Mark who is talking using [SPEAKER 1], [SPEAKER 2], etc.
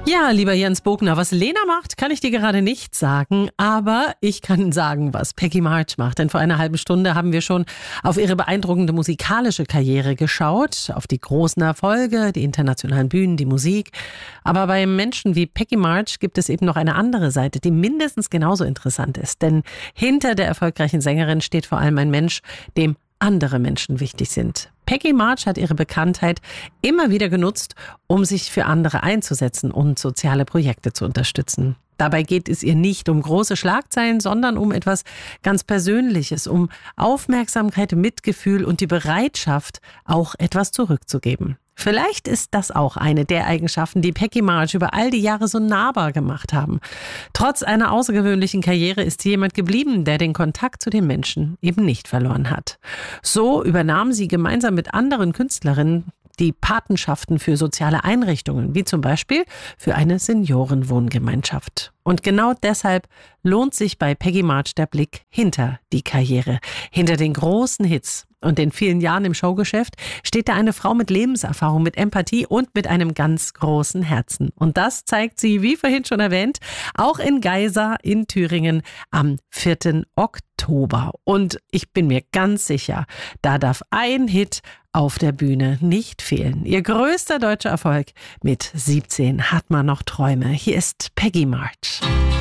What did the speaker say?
[SPEAKER 1] Ja, lieber Jens Bogner, was Lena macht, kann ich dir gerade nicht sagen, aber ich kann sagen, was Peggy March macht. Denn vor einer halben Stunde haben wir schon auf ihre beeindruckende musikalische Karriere geschaut, auf die großen Erfolge, die internationalen Bühnen, die Musik. Aber bei Menschen wie Peggy March gibt es eben noch eine andere Seite, die mindestens genauso interessant ist. Denn hinter der erfolgreichen Sängerin steht vor allem ein Mensch, dem andere Menschen wichtig sind. Peggy March hat ihre Bekanntheit immer wieder genutzt, um sich für andere einzusetzen und soziale Projekte zu unterstützen. Dabei geht es ihr nicht um große Schlagzeilen, sondern um etwas ganz Persönliches, um Aufmerksamkeit, Mitgefühl und die Bereitschaft, auch etwas zurückzugeben. Vielleicht ist das auch eine der Eigenschaften, die Peggy March über all die Jahre so nahbar gemacht haben. Trotz einer außergewöhnlichen Karriere ist sie jemand geblieben, der den Kontakt zu den Menschen eben nicht verloren hat. So übernahm sie gemeinsam mit anderen Künstlerinnen die Patenschaften für soziale Einrichtungen, wie zum Beispiel für eine Seniorenwohngemeinschaft. Und genau deshalb lohnt sich bei Peggy March der Blick hinter die Karriere, hinter den großen Hits. Und den vielen Jahren im Showgeschäft steht da eine Frau mit Lebenserfahrung, mit Empathie und mit einem ganz großen Herzen. Und das zeigt sie, wie vorhin schon erwähnt, auch in Geisa in Thüringen am 4. Oktober. Und ich bin mir ganz sicher, da darf ein Hit auf der Bühne nicht fehlen. Ihr größter deutscher Erfolg mit 17 hat man noch Träume. Hier ist Peggy March.